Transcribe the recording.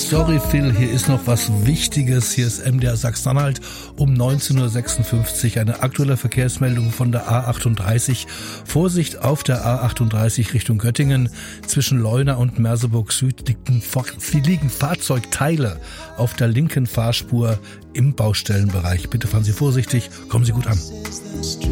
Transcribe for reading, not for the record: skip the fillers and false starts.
Sorry Phil, hier ist noch was Wichtiges. Hier ist MDR Sachsen-Anhalt um 19.56 Uhr. Eine aktuelle Verkehrsmeldung von der A38. Vorsicht auf der A38 Richtung Göttingen. Zwischen Leuna und Merseburg Süd liegen Fahrzeugteile auf der linken Fahrspur im Baustellenbereich. Bitte fahren Sie vorsichtig, kommen Sie gut an.